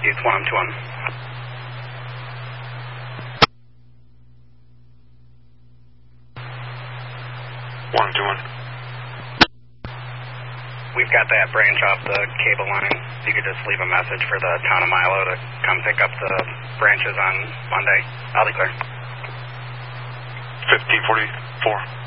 Youth 121. We've got that branch off the cable line. You could just leave a message for the town of Milo to come pick up the branches on Monday. I'll declare. 1544.